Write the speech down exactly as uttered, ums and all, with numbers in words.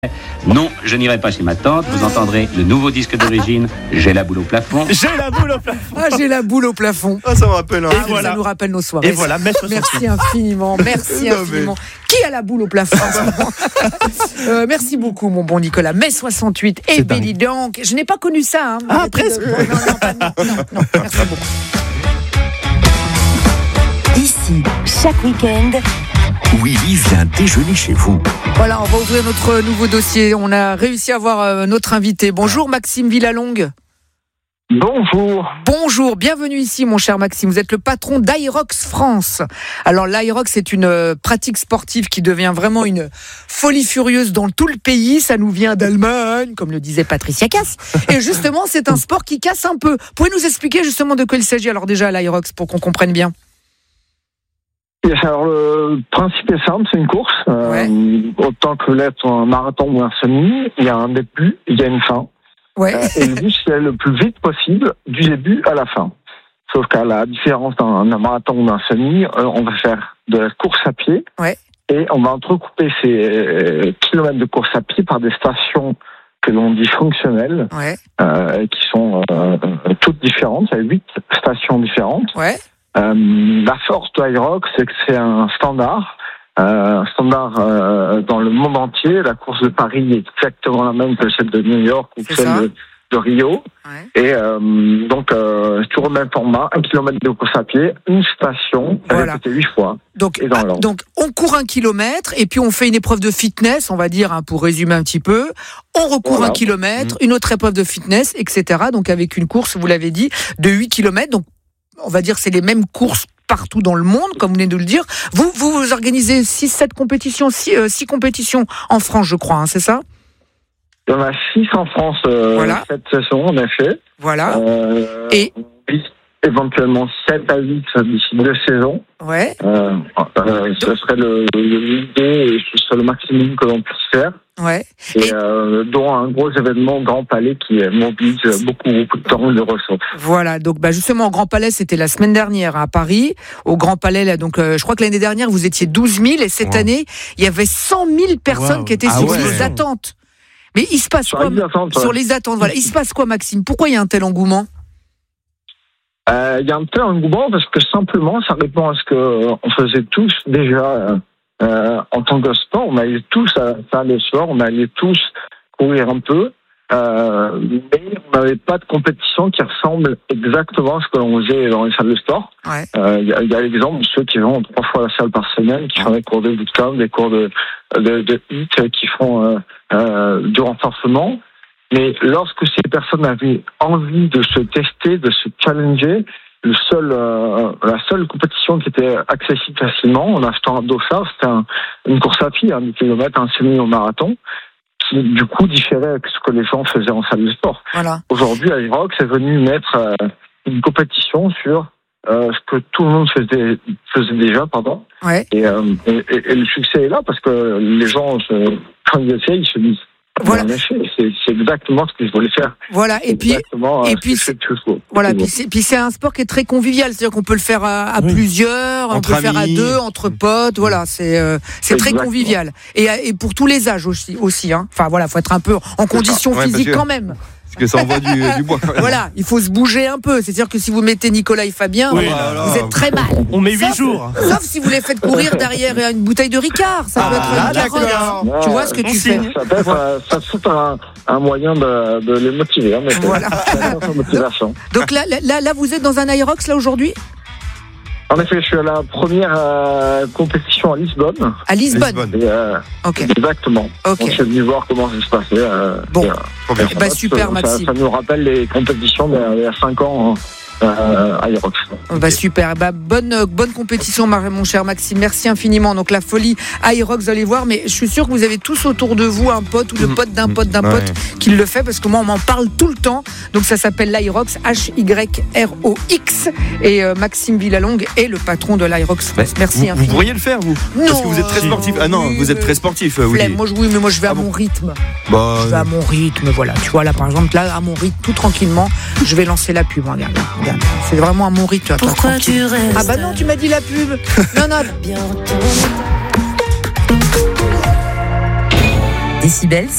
Non, je n'irai pas chez ma tante. Vous entendrez le nouveau disque d'origine. J'ai la boule au plafond. J'ai la boule au plafond. Ah, j'ai la boule au plafond. Ah, ça me rappelle. Hein. Et Et voilà. voilà. Ça nous rappelle nos soirées. Et voilà, merci infiniment. Merci Non, infiniment. Mais... Qui a la boule au plafond en ce moment euh, Merci beaucoup, mon bon Nicolas. mai soixante-huit et Belly Dank. Je n'ai pas connu ça. Hein, ah, presque. De... Non, non, pas... non, non, non. Merci beaucoup. Ici, chaque week-end, Willy vient déjeuner chez vous. Voilà, on va ouvrir notre nouveau dossier. On a réussi à avoir euh, notre invité. Bonjour Maxime Villalongue. Bonjour. Bonjour, bienvenue ici mon cher Maxime. Vous êtes le patron d'Aerox France. Alors l'Aerox c'est une euh, pratique sportive qui devient vraiment une folie furieuse dans tout le pays. Ça nous vient d'Allemagne, comme le disait Patricia Cass. Et justement, c'est un sport qui casse un peu. Pouvez-nous expliquer justement de quoi il s'agit alors déjà à l'Aerox pour qu'on comprenne bien? Alors le principe est simple, c'est une course. Ouais. Euh, autant que l'être un marathon ou un semi, il y a un début, il y a une fin. Ouais. Euh, et le but c'est le plus vite possible du début à la fin. Sauf qu'à la différence d'un, d'un marathon ou d'un semi, euh, on va faire de la course à pied. Ouais. Et on va entrecouper ces euh, kilomètres de course à pied par des stations que l'on dit fonctionnelles, Ouais. euh, qui sont euh, toutes différentes. Il y a huit stations différentes. Ouais. Euh, la force de Aerox, c'est que c'est un standard, euh, un standard euh, dans le monde entier. La course de Paris est exactement la même que celle de New York ou C'est celle ça. de, de Rio. Ouais. Et euh, donc, euh, toujours le même format, un kilomètre de course à pied, une station, Voilà. répété huit fois. Donc, Et dans ah, l'ordre. donc, on court un kilomètre et puis on fait une épreuve de fitness, on va dire, hein, pour résumer un petit peu. On recourt Voilà. un kilomètre, une autre épreuve de fitness, et cetera. Donc, avec une course, vous l'avez dit, de huit kilomètres. Donc, on va dire, c'est les mêmes courses partout dans le monde, comme vous venez de le dire. Vous, vous, vous organisez six sept compétitions, six compétitions en France, je crois, hein, c'est ça? Il y en a six en France euh, Voilà. cette saison, en effet. Voilà. Euh, Et- on vise éventuellement sept à huit d'ici deux saisons. Ouais. Euh, euh, ce serait le, le, l'idée et ce serait le maximum que l'on puisse faire. Ouais. Et, Et- euh, dont un gros événement Grand Palais qui mobilise beaucoup, beaucoup de temps et de ressources. Voilà, donc bah justement au Grand Palais, c'était la semaine dernière à Paris. Au Grand Palais, là, donc euh, je crois que l'année dernière vous étiez douze mille et cette Wow. année il y avait cent mille personnes Wow. qui étaient Ah sur ouais. les attentes. Mais il se passe Sur quoi les attentes, ouais. sur les attentes Voilà, il se passe quoi, Maxime? Pourquoi il y a un tel engouement? Euh, Il y a un peu un engouement parce que simplement ça répond à ce que on faisait tous déjà euh, euh, en tant que sport. On allait tous à la salle de sport, on allait tous courir un peu. Euh, mais on n'avait pas de compétition qui ressemble exactement à ce que l'on faisait dans les salles de sport. Ouais. Euh, Il y a, il y a l'exemple de ceux qui vont trois fois à la salle par semaine, qui font des cours de bootcamp, des cours de, de, de hit, qui font euh, euh, du renforcement. Mais lorsque ces personnes avaient envie de se tester, de se challenger, le seul, euh, la seule compétition qui était accessible facilement en achetant un dossard, c'était un, une course à pied, un dix kilomètres, un semi au marathon, qui du coup différait avec ce que les gens faisaient en salle de sport. Voilà. Aujourd'hui, Aerox est venu mettre euh, une compétition sur euh, ce que tout le monde faisait, faisait déjà, pardon. Ouais. Et, euh, et, et, et le succès est là parce que les gens, se, quand ils essayent, ils se disent. Voilà. En effet, c'est, c'est exactement ce que je voulais faire. Voilà, et puis Exactement, et euh, puis ce que je fais toujours. voilà, puis c'est, puis c'est un sport qui est très convivial, c'est-à-dire qu'on peut le faire à, à Oui. plusieurs, on Entre peut le faire à amis. deux, entre potes, voilà, c'est euh, c'est très Exactement. convivial et, et pour tous les âges aussi, aussi hein. Enfin voilà, faut être un peu en condition Ouais, physique parce que- quand même. Parce que ça envoie du, du bois. Voilà, il faut se bouger un peu. C'est-à-dire que si vous mettez Nicolas et Fabien, Oui, vous, là, là. vous êtes très mal. On met huit Sauf- jours. Sauf si vous les faites courir derrière une bouteille de Ricard. Ça peut Ah, être une d'accord. carotte. Ouais, Tu vois ce que on tu signe. fais. Ça peut être, euh, ça peut être un, un moyen de, de les motiver. Hein, mais c'est- Voilà. c'est une motivation. Donc là, là, là, vous êtes dans un Aerox là aujourd'hui En effet, je suis à la première euh, compétition à Lisbonne. à Lisbonne. Lisbonne. Et, euh, Ok. Exactement. Ok. Donc, je suis venu voir comment ça se passait. Euh, Bon. et, euh, Trop bien. Eh ben, super, ça, Maxime. Ça nous rappelle les compétitions d'il y a- il y a cinq ans euh, à Aerox. Bah super, bah bonne euh, bonne compétition mon cher Maxime, merci infiniment. Donc la folie Aerox, vous allez voir, mais je suis sûr que vous avez tous autour de vous un pote ou le pote d'un pote d'un Ouais. pote qui le fait, parce que moi on m'en parle tout le temps. Donc ça s'appelle l'Aerox, H Y R O X, et euh, Maxime Villalongue est le patron de l'Aerox France. Merci vous, vous infiniment. pourriez le faire, vous? Non, Parce que vous êtes très sportif. Ah non, oui, vous êtes mais- très sportif, euh, Flemme, Willy. moi je, oui, mais moi je vais à Ah bon mon rythme. Bah, Je vais à mon rythme, voilà. Tu vois là par exemple là à mon rythme, tout tranquillement, je vais lancer la pub. Regarde, regarde. C'est vraiment à mon rythme. Toi, pourquoi tranquille. tu restes Ah bah non, tu m'as dit la pub. Non non. bien retourner. Décibels